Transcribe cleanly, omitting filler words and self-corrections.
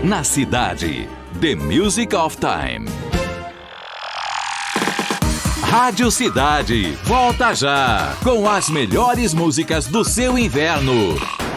na cidade. The Music of Time. Rádio Cidade, volta já com as melhores músicas do seu inverno.